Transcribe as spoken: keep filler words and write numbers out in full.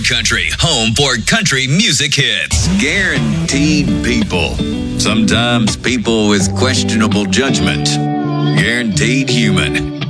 Country, home for country music hits. Guaranteed people. Sometimes people with questionable judgment. Guaranteed human.